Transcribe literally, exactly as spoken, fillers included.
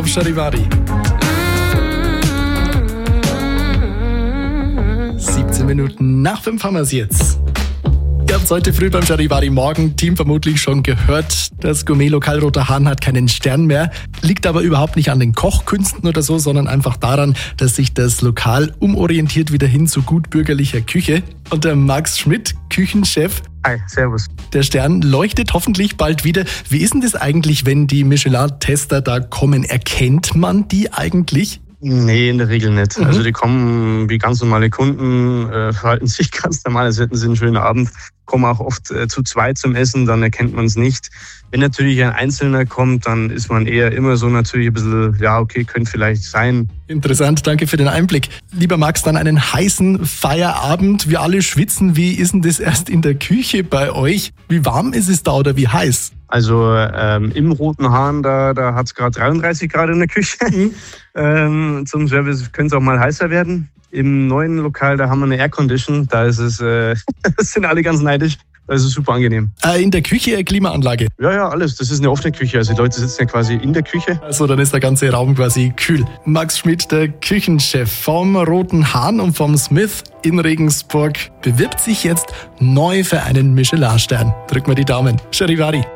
auf Charivari. siebzehn Minuten nach fünf haben wir es jetzt. Ihr habt heute früh beim Charivari Morgen Team vermutlich schon gehört, das Gourmet-Lokal Roter Hahn hat keinen Stern mehr. Liegt aber überhaupt nicht an den Kochkünsten oder so, sondern einfach daran, dass sich das Lokal umorientiert wieder hin zu gut bürgerlicher Küche. Und der Max Schmidt, Küchenchef. Hi, servus. Der Stern leuchtet hoffentlich bald wieder. Wie ist denn das eigentlich, wenn die Michelin-Tester da kommen? Erkennt man die eigentlich? Nee, in der Regel nicht. Mhm. Also die kommen wie ganz normale Kunden, äh, verhalten sich ganz normal, als hätten sie einen schönen Abend, kommen auch oft äh, zu zweit zum Essen, dann erkennt man es nicht. Wenn natürlich ein Einzelner kommt, dann ist man eher immer so natürlich ein bisschen, ja okay, könnte vielleicht sein. Interessant, danke für den Einblick. Lieber Max, dann einen heißen Feierabend. Wir alle schwitzen. Wie ist denn das erst in der Küche bei euch? Wie warm ist es da oder wie heiß? Also ähm, im Roten Hahn, da, da hat es gerade dreiunddreißig Grad in der Küche. Mhm. ähm, zum Service könnte es auch mal heißer werden. Im neuen Lokal, da haben wir eine Aircondition. Da ist es, äh, sind alle ganz neidisch. Da ist es super angenehm. Äh, in der Küche eine Klimaanlage? Ja, ja, alles. Das ist eine offene Küche. Also die Leute sitzen ja quasi in der Küche. Also dann ist der ganze Raum quasi kühl. Max Schmidt, der Küchenchef vom Roten Hahn und vom Smith in Regensburg, bewirbt sich jetzt neu für einen Michelin-Stern. Drück mal die Daumen. Charivari.